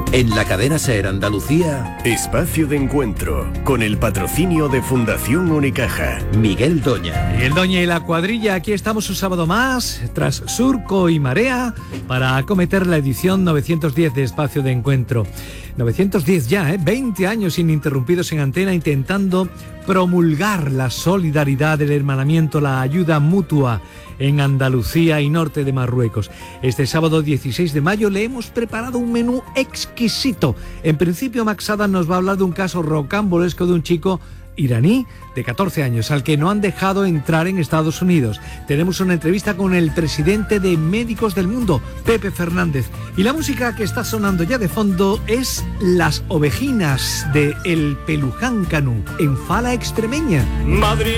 En la cadena SER Andalucía, Espacio de Encuentro, con el patrocinio de Fundación Unicaja. Miguel Doña. Miguel Doña y la cuadrilla, aquí estamos un sábado más, tras surco y marea, para acometer la edición 910 de Espacio de Encuentro. 910 ya, 20 años ininterrumpidos en antena, intentando promulgar la solidaridad, el hermanamiento, la ayuda mutua en Andalucía y norte de Marruecos. Este sábado 16 de mayo le hemos preparado un menú exquisito. En principio, Max Adam nos va a hablar de un caso rocambolesco de un chico iraní de 14 años al que no han dejado entrar en Estados Unidos. Tenemos una entrevista con el presidente de Médicos del Mundo, Pepe Fernández. Y la música que está sonando ya de fondo es Las Ovejinas de El Peluján Canú, en Fala Extremeña. Madrid